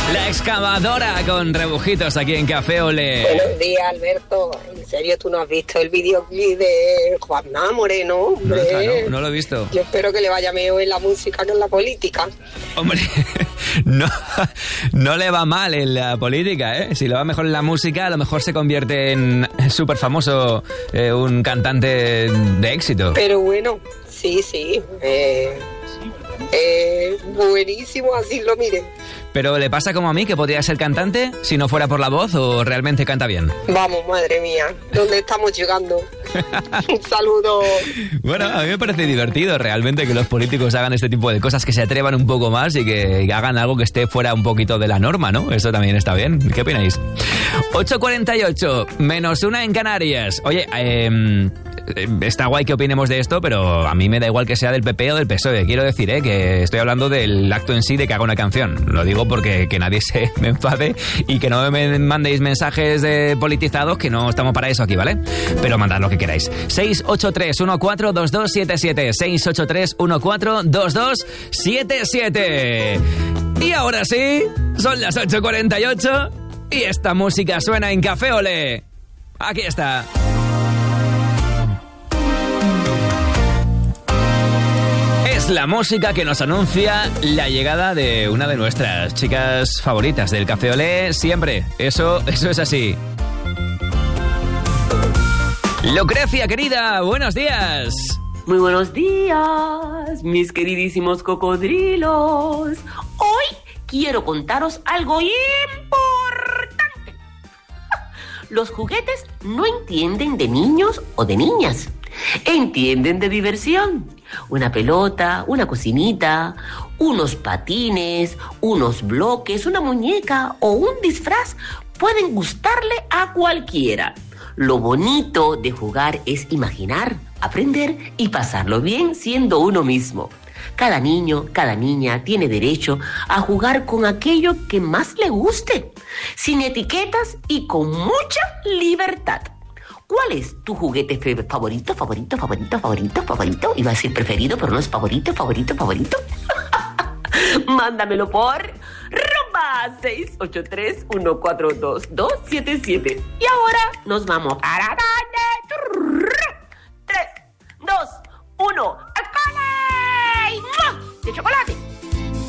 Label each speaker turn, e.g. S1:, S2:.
S1: La excavadora con rebujitos aquí en Café Olé.
S2: Buenos días, Alberto. ¿En serio tú no has visto el videoclip de Juanma Moreno? Hombre.
S1: No lo he visto.
S2: Yo espero que le vaya mejor en la música que en la política.
S1: Hombre, no le va mal en la política, ¿eh? Si le va mejor en la música, a lo mejor se convierte en súper famoso, un cantante de éxito.
S2: Pero bueno, sí. Buenísimo, así lo miren.
S1: ¿Pero le pasa como a mí, que podría ser cantante si no fuera por la voz, o realmente canta bien?
S2: Vamos, madre mía, ¿dónde estamos llegando? Un saludo.
S1: Bueno, a mí me parece divertido realmente que los políticos hagan este tipo de cosas, que se atrevan un poco más y que hagan algo que esté fuera un poquito de la norma, ¿no? Eso también está bien. ¿Qué opináis? 8:48, -1 en Canarias. Oye, está guay que opinemos de esto, pero a mí me da igual que sea del PP o del PSOE. Quiero decir, que estoy hablando del acto en sí de que haga una canción. Lo digo porque que nadie se me enfade y que no me mandéis mensajes politizados, que no estamos para eso aquí, ¿vale? Pero mandad lo que queráis. 683-142277. 683-142277. Y ahora sí, son las 8:48 y esta música suena en Café Olé. Aquí está. Es la música que nos anuncia la llegada de una de nuestras chicas favoritas del Café Olé siempre. Eso es así. Lucrecia, querida, buenos días.
S3: Muy buenos días, mis queridísimos cocodrilos. Hoy quiero contaros algo importante. Los juguetes no entienden de niños o de niñas. Entienden de diversión. Una pelota, una cocinita, unos patines, unos bloques, una muñeca o un disfraz pueden gustarle a cualquiera. Lo bonito de jugar es imaginar, aprender y pasarlo bien siendo uno mismo. Cada niño, cada niña tiene derecho a jugar con aquello que más le guste, sin etiquetas y con mucha libertad. ¿Cuál es tu juguete favorito? Iba a decir preferido, pero no es favorito. Mándamelo por @683-142-277. Y ahora nos vamos para